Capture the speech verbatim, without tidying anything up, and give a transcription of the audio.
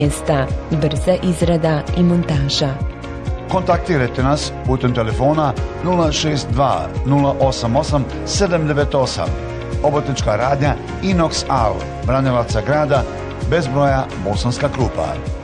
mjesta, brza izrada i montaža. Kontaktirajte nas putem telefona nula šest dva nula osam osam sedam devet osam. Obrtnička radnja Inox Al, Branilaca grada, bez broja Bosanska Krupa.